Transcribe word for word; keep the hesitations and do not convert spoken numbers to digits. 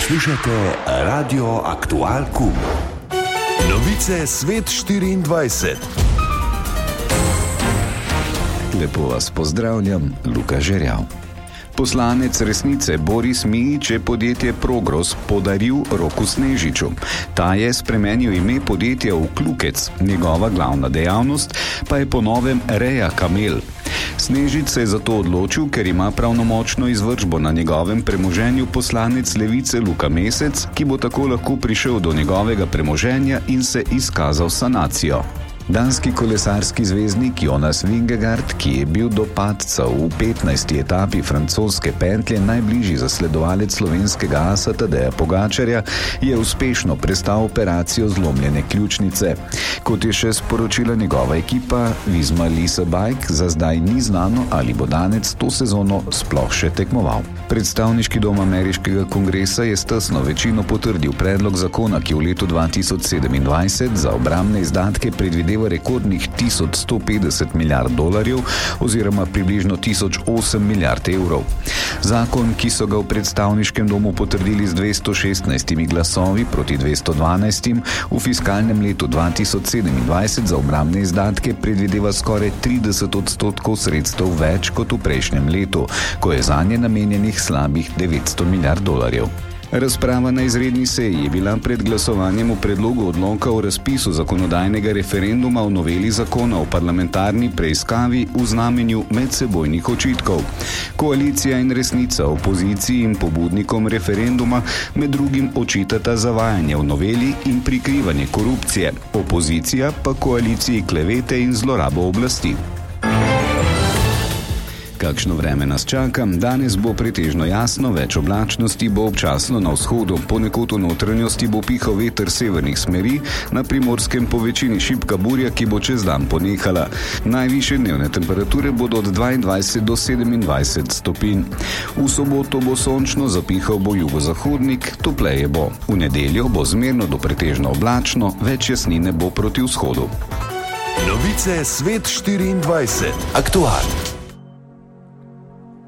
Poslušajte Radio Aktual Kum. Novice Svet štiriindvajset. Lepo vas pozdravljam, Luka Žerjav. Poslanec Resnice Boris Mijić je podjetje Progros podaril Roku Snežiču. Ta je spremenil ime podjetja v Klukec, njegova glavna dejavnost pa je po novem reja kamel. Snežič se je zato odločil, ker ima pravnomočno izvršbo na njegovem premoženju poslanec Levice Luka Mesec, ki bo tako lahko prišel do njegovega premoženja in se izkazal sanacijo. Danski kolesarski zvezdnik Jonas Vingegaard, ki je bil do padca v petnajsti etapi francoske pentlje najbližji zasledovalec slovenskega asa Tadeja Pogačarja, je uspešno prestal operacijo zlomljene ključnice. Kot je še sporočila njegova ekipa Visma Lease Bike, za zdaj ni znano, ali bo danec to sezono sploh še tekmoval. Predstavniški dom ameriškega kongresa je s tesno večino potrdil predlog zakona, ki v letu dva tisoč sedemindvajset za obrambne izdatke predvideva rekordnih tisoč sto petdeset milijard dolarjev oziroma približno tisoč osem milijard evrov. Zakon, ki so ga v predstavniškem domu potrdili z dvesto šestnajstimi glasovi proti dvesto dvanajstim, v fiskalnem letu dva tisoč sedemindvajset za obrambne izdatke predvideva skoraj trideset odstotkov sredstev več kot v prejšnjem letu, ko je zanje namenjenih slabih devetsto milijard dolarjev. Razprava na izredni seji je bila pred glasovanjem o predlogu odloka o razpisu zakonodajnega referenduma o noveli zakona o parlamentarni preiskavi v znamenju medsebojnih očitkov. Koalicija in Resnica opoziciji in pobudnikom referenduma med drugim očitata zavajanje v noveli in prikrivanje korupcije, opozicija pa koaliciji klevete in zlorabo oblasti. Kakšno vreme nas čaka? Danes bo pretežno jasno, več oblačnosti bo občasno na vzhodu, ponekod v notranjosti bo pihal veter severnih smeri, na Primorskem po večini šibka burja, ki bo čez dan ponehala. Najvišje dnevne temperature bodo od dvaindvajset do sedemindvajset stopinj. V soboto bo sončno, zapihal bo jugozahodnik, topleje bo. V nedeljo bo zmerno do pretežno oblačno, več jasnine bo proti vzhodu. Novice Svet štiriindvajset. Aktual.